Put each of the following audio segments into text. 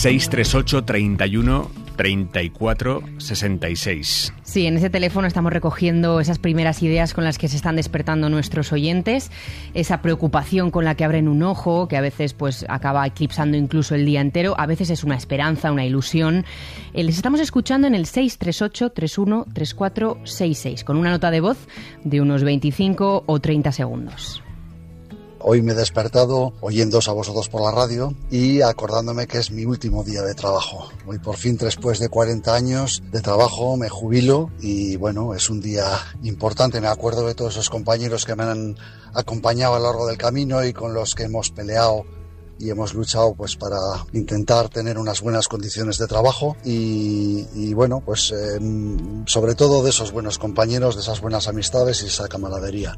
638 31 34 66. Sí, en ese teléfono estamos recogiendo esas primeras ideas con las que se están despertando nuestros oyentes, esa preocupación con la que abren un ojo, que a veces pues acaba eclipsando incluso el día entero, a veces es una esperanza, una ilusión. Les estamos escuchando en el 638 31 34 66, con una nota de voz de unos 25 o 30 segundos. Hoy me he despertado oyéndoos a vosotros por la radio y acordándome que es mi último día de trabajo. Hoy por fin, después de 40 años de trabajo, me jubilo y bueno, es un día importante. Me acuerdo de todos esos compañeros que me han acompañado a lo largo del camino y con los que hemos peleado y hemos luchado pues para intentar tener unas buenas condiciones de trabajo y bueno, pues sobre todo de esos buenos compañeros, de esas buenas amistades y esa camaradería.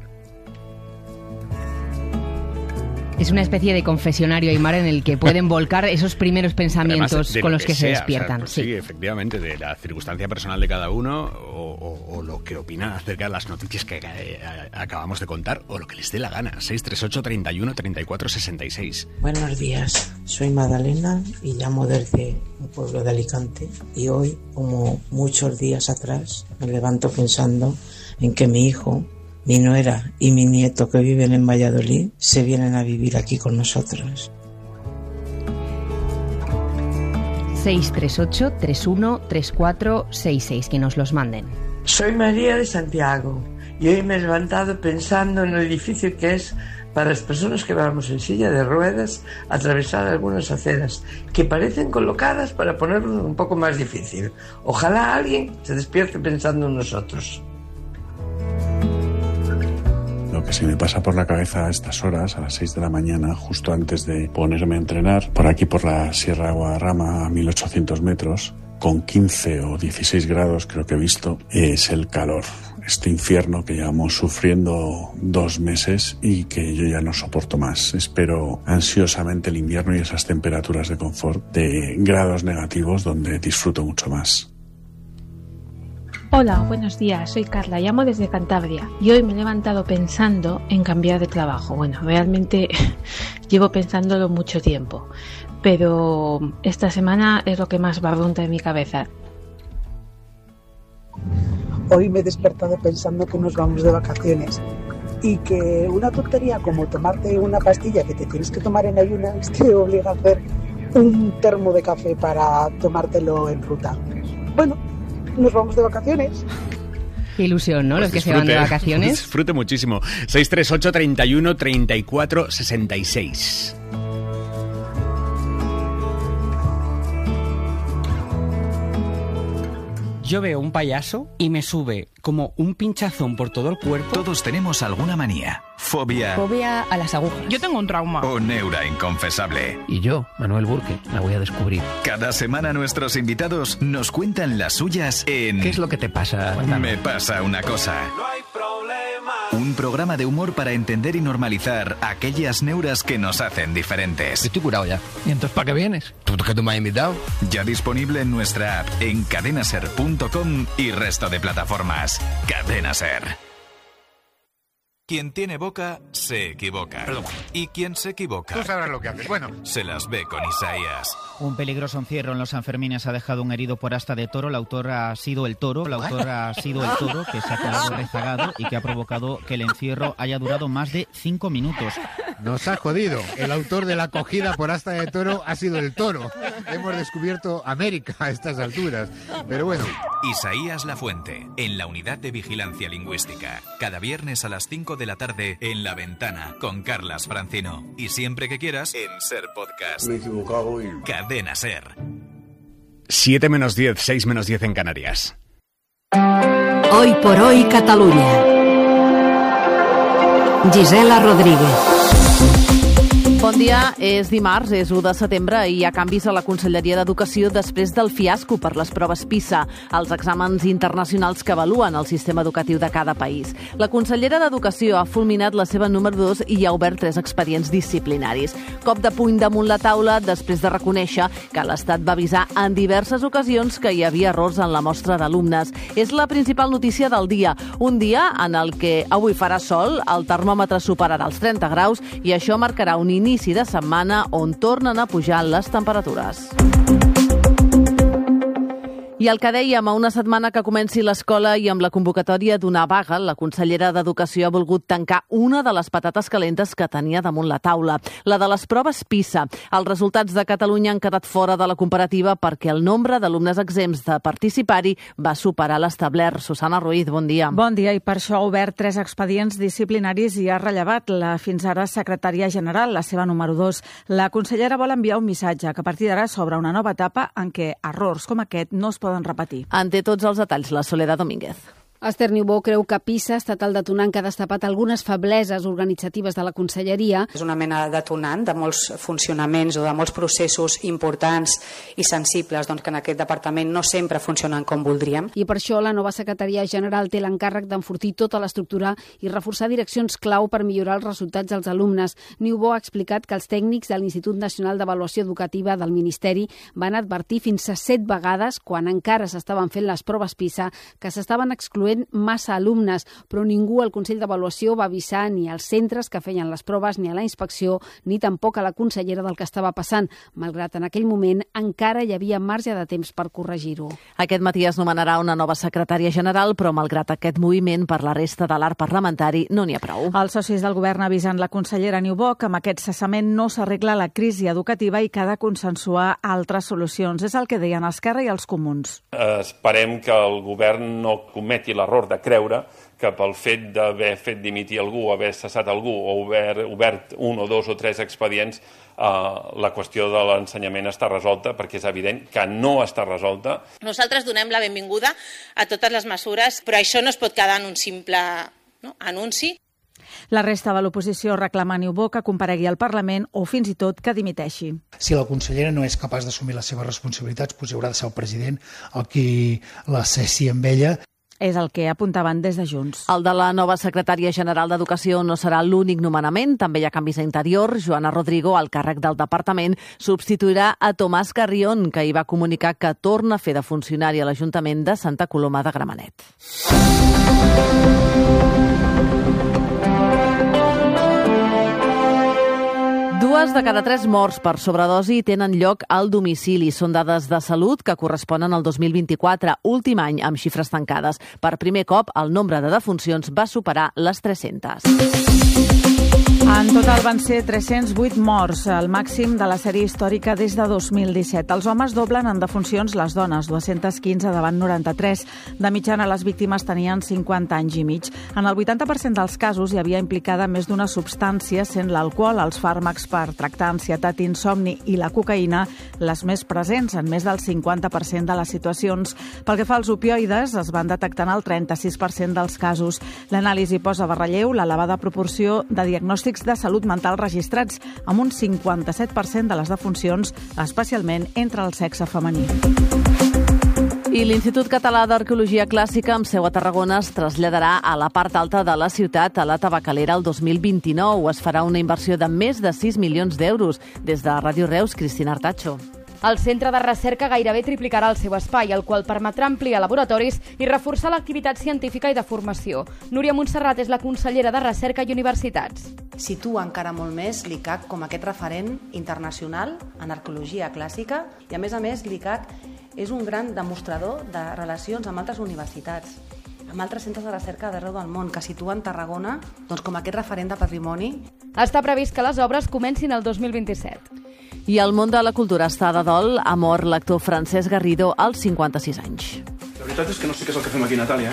Es una especie de confesionario, Aimar, en el que pueden volcar esos primeros pensamientos además, con los que se despiertan. O sea, pues sí, efectivamente, de la circunstancia personal de cada uno o lo que opinan acerca de las noticias que acabamos de contar o lo que les dé la gana. 638 31 34 66. Buenos días, soy Magdalena y llamo desde un pueblo de Alicante y hoy, como muchos días atrás, me levanto pensando en que mi hijo, mi nuera y mi nieto que viven en Valladolid se vienen a vivir aquí con nosotros. 638 31 34 66, que nos los manden. Soy María de Santiago y hoy me he levantado pensando en lo difícil que es para las personas que vamos en silla de ruedas atravesar algunas aceras que parecen colocadas para ponerlo un poco más difícil. Ojalá alguien se despierte pensando en nosotros. Lo que se me pasa por la cabeza a estas horas, a las 6 de la mañana, justo antes de ponerme a entrenar, por aquí por la Sierra de Guadarrama a 1800 metros, con 15 o 16 grados creo que he visto, es el calor. Este infierno que llevamos sufriendo 2 meses y que yo ya no soporto más. Espero ansiosamente el invierno y esas temperaturas de confort de grados negativos donde disfruto mucho más. Hola, buenos días, soy Carla, llamo desde Cantabria y hoy me he levantado pensando en cambiar de trabajo. Bueno, realmente llevo pensándolo mucho tiempo, pero esta semana es lo que más barrunta en mi cabeza. Hoy me he despertado pensando que nos vamos de vacaciones y que una tontería como tomarte una pastilla que te tienes que tomar en ayunas te obliga a hacer un termo de café para tomártelo en ruta. Bueno, nos vamos de vacaciones. Qué ilusión, ¿no? Pues los que se van de vacaciones. Disfrute muchísimo. 638 31 34 66. Yo veo un payaso y me sube como un pinchazón por todo el cuerpo. Todos tenemos alguna manía. Fobia a las agujas. Yo tengo un trauma. O neura inconfesable. Y yo, Manuel Burke, la voy a descubrir. Cada semana nuestros invitados nos cuentan las suyas en... ¿Qué es lo que te pasa? Cuéntame. Me pasa una cosa. No hay problema. Un programa de humor para entender y normalizar aquellas neuras que nos hacen diferentes. Estoy curado ya. ¿Y entonces para qué vienes? ¿Tú que tú me has invitado? Ya disponible en nuestra app en cadenaser.com y resto de plataformas. Cadena Ser. Quien tiene boca, se equivoca. Perdón. Y quien se equivoca... Tú sabrás lo que haces. Bueno. Se las ve con Isaías. Un peligroso encierro en los Sanfermines ha dejado un herido por asta de toro. La autora ha sido el toro. La autora ha sido el toro que se ha quedado rezagado y que ha provocado que el encierro haya durado más de 5 minutos. Nos ha jodido. El autor de la cogida por asta de toro ha sido el toro. Hemos descubierto América a estas alturas. Pero bueno. Isaías Lafuente, en la Unidad de Vigilancia Lingüística. Cada viernes a las 5 de la tarde en La Ventana con Carlas Francino. Y siempre que quieras en Ser Podcast. Me he equivocado y... Cadena Ser. 7 menos 10, 6 menos 10 en Canarias. Hoy por hoy Catalunya. Gisela Rodríguez. Bon dia, és dimarts, és 1 de setembre i hi ha canvis a la Conselleria d'Educació després del fiasco per les proves PISA, els exàmens internacionals que avaluen el sistema educatiu de cada país. La consellera d'Educació ha fulminat la seva número 2 i ha obert 3 expedients disciplinaris. Cop de puny damunt la taula després de reconèixer que l'Estat va avisar en diverses ocasions que hi havia errors en la mostra d'alumnes. És la principal notícia del dia, un dia en el que avui farà sol, el termòmetre superarà els 30 graus i això marcarà un inici inici de setmana on tornen a pujar les temperatures. I el que dèiem, a una setmana que comenci l'escola i amb la convocatòria d'una vaga, la consellera d'Educació ha volgut tancar una de les patates calentes que tenia damunt la taula, la de les proves PISA. Els resultats de Catalunya han quedat fora de la comparativa perquè el nombre d'alumnes exempts de participar-hi va superar l'establert. Susana Ruiz, bon dia. Bon dia, i per això ha obert 3 expedients disciplinaris i ha rellevat la fins ara secretària general, la seva número 2. La consellera vol enviar un missatge que a partir d'ara s'obre una nova etapa en què errors com aquest no es poden repetir. En té tots els detalls la Soledad Domínguez. Esther Niubó creu que PISA ha estat el detonant que ha destapat algunes febleses organitzatives de la conselleria. És una mena de detonant de molts funcionaments o de molts processos importants i sensibles que en aquest departament no sempre funcionen com voldríem. I per això la nova secretaria general té l'encàrrec d'enfortir tota l'estructura i reforçar direccions clau per millorar els resultats dels alumnes. Niubó ha explicat que els tècnics de l'Institut Nacional d'Avaluació Educativa del Ministeri van advertir fins a 7 vegades, quan encara s'estaven fent les proves PISA, que s'estaven excloent massa alumnes, però ningú al Consell d'Avaluació va avisar ni als centres que feien les proves, ni a la inspecció, ni tampoc a la consellera del que estava passant, malgrat en aquell moment encara hi havia marge de temps per corregir-ho. Aquest matí es nomenarà una nova secretària general, però malgrat aquest moviment per la resta de l'arc parlamentari no n'hi ha prou. Els socis del govern avisen la consellera Niubó que amb aquest cessament no s'arregla la crisi educativa i que ha de consensuar altres solucions. És el que deien Esquerra i els Comuns. Esperem que el govern no cometi l'error de creure que pel fet d'haver fet dimitir algú, haver cessat algú o obert 1 o 2 o 3 expedients, la qüestió de l'ensenyament està resolta, perquè és evident que no està resolta. Nosaltres donem la benvinguda a totes les mesures, però això no es pot quedar en un simple anunci. La resta de l'oposició reclama a Niubó que comparegui al Parlament o fins i tot que dimiteixi. Si la consellera no és capaç d'assumir les seves responsabilitats, doncs haurà de ser el president el qui la cessi amb ella. És el que apuntaven des de Junts. El de la nova secretària general d'Educació no serà l'únic nomenament. També hi ha canvis a Interior. Joana Rodrigo, al càrrec del departament, substituirà a Tomàs Carrión, que hi va comunicar que torna a fer de funcionari a l'Ajuntament de Santa Coloma de Gramenet. 2 de cada 3 morts per sobredosi tenen lloc al domicili. Són dades de salut que corresponen al 2024, últim any amb xifres tancades. Per primer cop, el nombre de defuncions va superar les 300. En total van ser 308 morts, el màxim de la sèrie històrica des de 2017. Els homes doblen en defuncions les dones, 215 davant 93. De mitjana, les víctimes tenien 50 anys i mig. En el 80% dels casos hi havia implicada més d'una substància, sent l'alcohol, els fàrmacs per tractar ansietat i insomni i la cocaïna les més presents en més del 50% de les situacions. Pel que fa als opioides, es van detectar en el 36% dels casos. L'anàlisi posa de relleu l'elevada proporció de diagnòstics de salut mental registrats, amb un 57% de les defuncions, especialment entre el sexe femení. I l'Institut Català d'Arqueologia Clàssica, amb seu a Tarragona, es traslladarà a la part alta de la ciutat, a la Tabacalera, el 2029. Es farà una inversió de més de 6 milions d'euros. Des de Ràdio Reus, Cristina Artacho. El centre de recerca gairebé triplicarà el seu espai, el qual permetrà ampliar laboratoris i reforçar l'activitat científica i de formació. Núria Montserrat és la consellera de Recerca i Universitats. Situa encara molt més l'ICAC com aquest referent internacional en arqueologia clàssica i, a més, l'ICAC és un gran demostrador de relacions amb altres universitats, amb altres centres de recerca d'arreu del món, que situen Tarragona com aquest referent de patrimoni. Està previst que les obres comencin el 2027. I el món de la cultura està de dol. Ha mort l'actor Francesc Garrido als 56 anys. La veritat és que no sé què és el que fem aquí, Natàlia.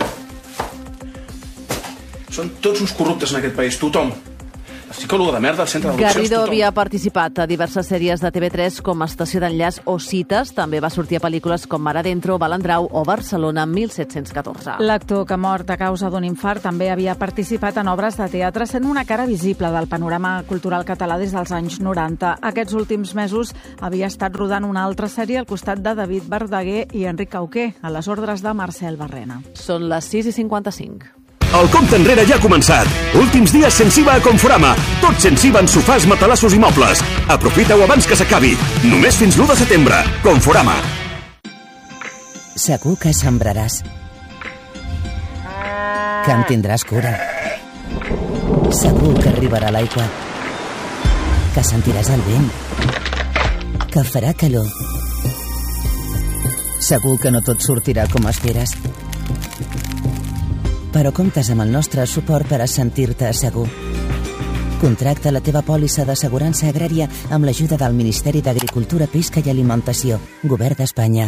Són tots uns corruptes en aquest país, tothom. La psicòloga de merda al centre d'adopcions, Garrido tothom. havia participat a diverses sèries de TV3 com Estació d'Enllaç o Cites. També va sortir a pel·lícules com Mar Adentro, Balandrau o Barcelona 1714. L'actor, que ha mort a causa d'un infart, també havia participat en obres de teatre, sent una cara visible del panorama cultural català des dels anys 90. Aquests últims mesos havia estat rodant una altra sèrie al costat de David Verdaguer i Enric Cauquer, a les ordres de Marcel Barrena. Són les 6:55. El compte enrere ja ha començat. Últims dies sense IVA a Conforama. Tot sense IVA en sofàs, matalassos i mobles. Aprofita-ho abans que s'acabi. Només fins l'1 de setembre. Conforama. Segur que sembraràs. Que en tindràs cura. Segur que arribarà l'aigua. que sentiràs el vent, que farà calor. Segur que no tot sortirà com esperes, però comptes amb el nostre suport per a sentir-te segur. Contracta la teva pòlissa d'assegurança agrària amb l'ajuda del Ministeri d'Agricultura, Pesca i Alimentació, Govern d'Espanya.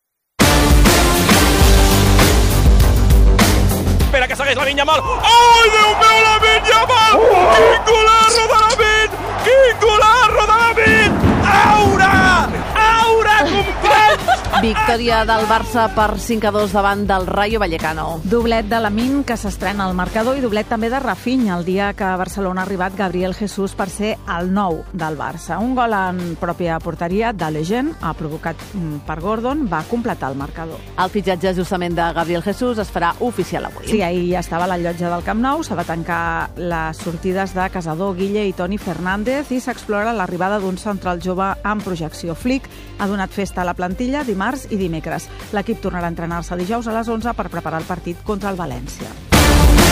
Espera que segueix la Yamal. Ai, Déu meu, la Yamal! Quin golarro de la Quin golarro de la Aura! Aura, companys! Victòria del Barça per 5-2 davant del Rayo Vallecano. Doblet de Lamine, que s'estrena al marcador, i doblet també de Rafinha, el dia que a Barcelona ha arribat Gabriel Jesús per ser el nou del Barça. Un gol en pròpia porteria de Legend, ha provocat per Gordon, va completar el marcador. El fitxatge justament de Gabriel Jesús es farà oficial avui. Sí, ahir ja estava a la llotja del Camp Nou, s'ha de tancar les sortides de Casador, Guille i Toni Fernández i s'explora l'arribada d'un central jove en projecció. Flick ha donat festa a la plantilla dimarts i dimecres. L'equip tornarà a entrenar-se dijous a les 11 per preparar el partit contra el València.